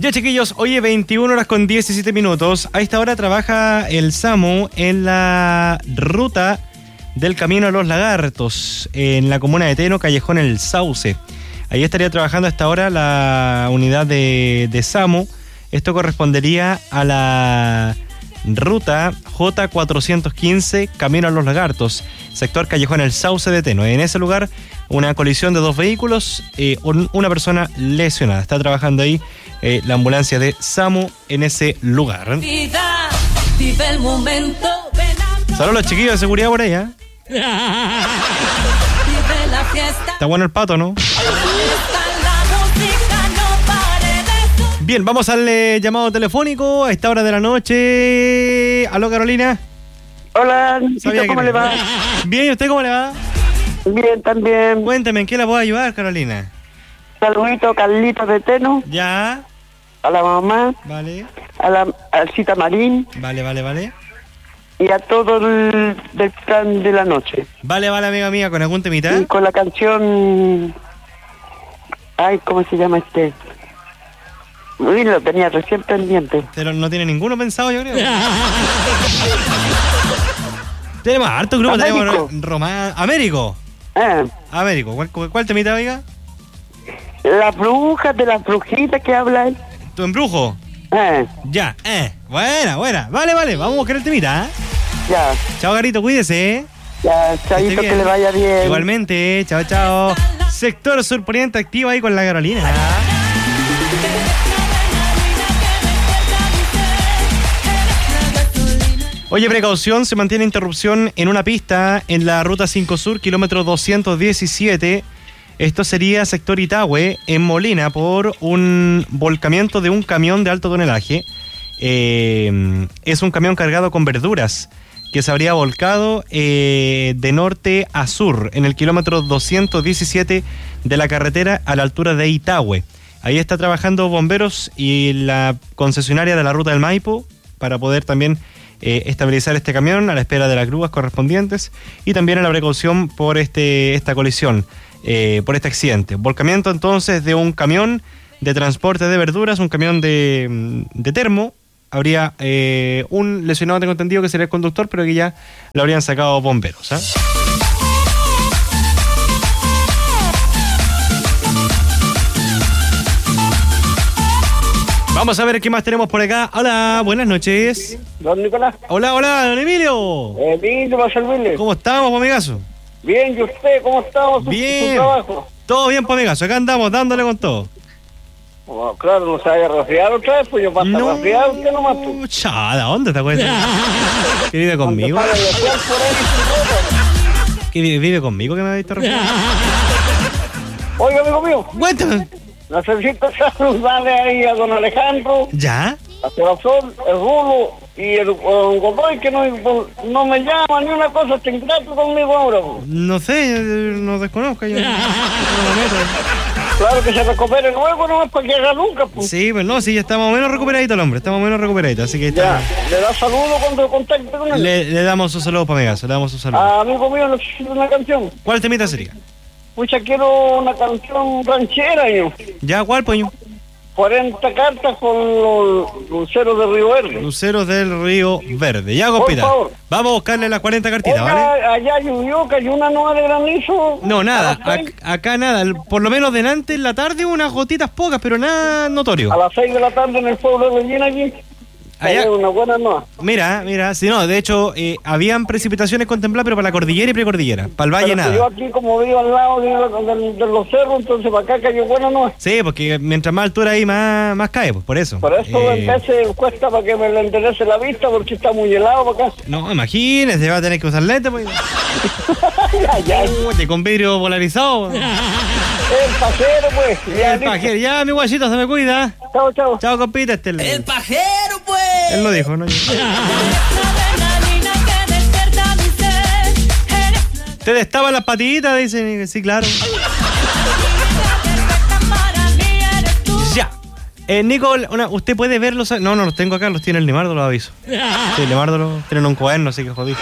Ya, chiquillos, oye, 21 horas con 17 minutos. A esta hora trabaja el SAMU en la ruta del Camino a los Lagartos, en la comuna de Teno, Callejón El Sauce. Ahí estaría trabajando a esta hora la unidad de SAMU. Esto correspondería a la ruta J415, Camino a los Lagartos, sector Callejón El Sauce de Teno. En ese lugar, una colisión de 2 vehículos, una persona lesionada. Está trabajando ahí la ambulancia de SAMU en ese lugar. Vive el momento. Saludos a los chiquillos de seguridad por ahí, ¿eh? Está bueno el pato, ¿no? Bien, vamos al llamado telefónico a esta hora de la noche. ¿Aló, Carolina? Hola, ¿cómo le va? Bien, ¿y usted cómo le va? Bien, también. Cuénteme, ¿en qué la puedo ayudar, Carolina? Saludito, Carlitos de Teno. Ya. A la mamá. Vale. A Cita Marín. Vale. Y a todo el del plan de la noche. Vale, amiga mía, ¿con algún temita? Y con la canción... Ay, ¿cómo se llama este? Uy, lo tenía recién pendiente. Pero no tiene ninguno pensado, yo creo. Tenemos harto grupo, Américo. tenemos Román... ¿Américo? Américo, ¿cuál temita, oiga? Las brujas, de las brujitas que habla él. ¿Tu embrujo? Ya, buena. Vale, vamos a buscar el temita, ¿eh? Ya. Chao, Garito, cuídese, Ya, chaito, que le vaya bien. Igualmente, chao. Sector Surponiente activa ahí con la Carolina. Oye, precaución, se mantiene interrupción en una pista en la Ruta 5 Sur, kilómetro 217. Esto sería sector Itahue, en Molina, por un volcamiento de un camión de alto tonelaje. Es un camión cargado con verduras que se habría volcado de norte a sur, en el kilómetro 217 de la carretera a la altura de Itahue. Ahí está trabajando bomberos y la concesionaria de la ruta del Maipo para poder también estabilizar este camión a la espera de las grúas correspondientes y también a la precaución por esta colisión, por este accidente. Volcamiento entonces de un camión de transporte de verduras, un camión de termo. Habría un lesionado, tengo entendido que sería el conductor, pero que ya lo habrían sacado bomberos, ¿eh? Vamos a ver qué más tenemos por acá. Hola, buenas noches. Don Nicolás. Hola, don Emilio. Emilio, para servirle. ¿Cómo estamos, amigazo? Bien, ¿y usted cómo estamos? Bien. ¿Su trabajo? Todo bien, amigazo. Acá andamos dándole con todo. Bueno, claro, no se vaya a resfriar otra vez, pues yo paso a resfriar usted nomás. Chada, ¿dónde te acuerdas? ¿Que vive conmigo? ¿Que vive conmigo que me ha visto resfriar? Oiga, amigo mío. Cuéntame. Necesito saludarle ahí a don Alejandro. ¿Ya? A Corazón, el Rulo y el Godoy, que no me llama ni una cosa, está ingrato conmigo ahora. No sé, no desconozco. Yo no me meto. Claro que se recupere luego, no es para que haga nunca, pues. Sí, pues no, sí, ya está más o menos recuperadito el hombre, está más o menos recuperadito, así que está... Ya, le da saludo cuando contacte con él. Le damos su saludo para Megazo, le damos su saludo. Amigo mío, necesito una canción. ¿Cuál temita sería? Pucha, quiero una canción ranchera, yo. ¿Ya? ¿Cuál, poño? 40 cartas con los luceros de Río Verde. Luceros del Río Verde. Ya, compita. Por favor. Vamos a buscarle las 40 cartitas, Oiga, ¿vale? allá llovió, cayó una nueva de granizo. No, nada. Acá nada. Por lo menos delante en la tarde unas gotitas pocas, pero nada notorio. A las 6 de la tarde en el pueblo de Bellín allí. Allá. Una buena nueva. Mira, sí, no, de hecho, habían precipitaciones contempladas, pero para la cordillera y precordillera. Para el valle Pero nada. yo aquí, como vivo al lado de los cerros, entonces para acá cayó buena nueva. Sí, porque mientras más altura hay, más cae, pues por eso. Por eso a veces cuesta para que me le enderece la vista, porque está muy helado para acá. No, imagínese, va a tener que usar lentes, pues. ya. Con vidrio polarizado. El pajero, pues. El pajero. Ya, mi guachito, se me cuida. Chao. Chao, compita. El pajero, pues. Él lo dijo, ¿no? Te destapan las patitas, dicen. Sí, claro. Ya. Nico, ¿usted puede verlos? No, los tengo acá, los tiene el Limardo, los aviso. Sí, el Limardo los tiene en un cuaderno, así que jodido.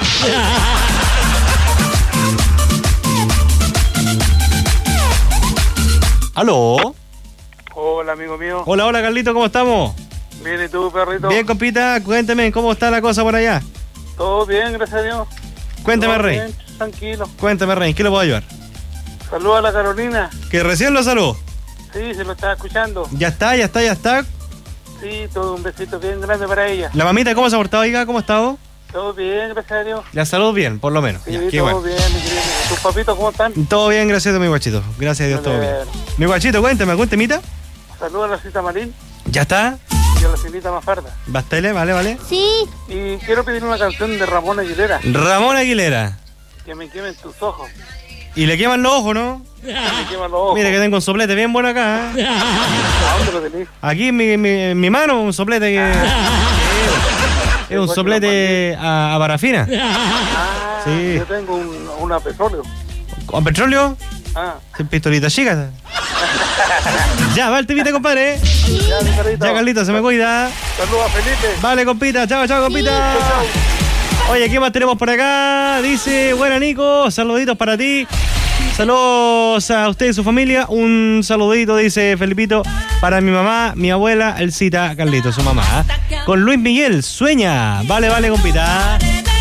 ¿Aló? Hola, amigo mío. Hola, hola, Carlito, ¿cómo estamos? Bien, ¿y tú, perrito? Bien, compita, cuénteme, ¿cómo está la cosa por allá? Todo bien, gracias a Dios. Cuéntame, Todo Rey. bien, tranquilo. Cuéntame, Rey, ¿qué le puedo ayudar? Saludos a la Carolina. Que recién lo saludó. Sí, se lo estaba escuchando. Ya está. Sí, todo un besito bien grande para ella. La mamita, ¿cómo se ha portado, oiga? ¿Cómo ha estado? Todo bien, gracias a Dios. La salud bien, por lo menos. Sí, Ya, qué todo bueno. bien, mi querido. ¿Tus papitos cómo están? Todo bien, gracias a Dios, mi guachito. Gracias a Dios, todo bien. Bueno. Mi guachito, cuéntame, ¿algún temita? Saludos a la Cita Marín ¿Ya está? y a la Cinita Mafarda. Bastele, vale. Sí. Y quiero pedir una canción de Ramón Aguilera, Ramón Aguilera. que me quemen tus ojos. Y le queman los ojos, ¿no? Que me queman los ojos. Mire que tengo un soplete bien bueno acá. ¿A dónde lo tenés? Aquí en mi mano, un soplete que... Es un soplete a parafina. Ah, Sí. yo tengo una petróleo. ¿Con petróleo? Ah, Sin pistolitas chicas. Ya, va el temita, compadre. ya, mi perrito. Ya, Carlito, se me cuida. Saludos a Felipe. Vale, compita. Chao, compita. Chao. Oye, ¿qué más tenemos por acá? Dice, buena Nico, saluditos para ti. Saludos a usted y su familia. Un saludito, dice Felipito, para mi mamá, mi abuela, Elcita, Carlito, su mamá. Con Luis Miguel, sueña. Vale, compita.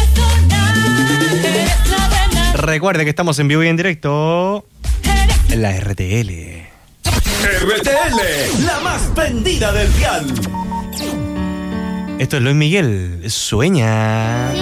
Recuerde que estamos en vivo y en directo en la RTL. RTL, la más prendida del dial. Esto es Luis Miguel, sueña.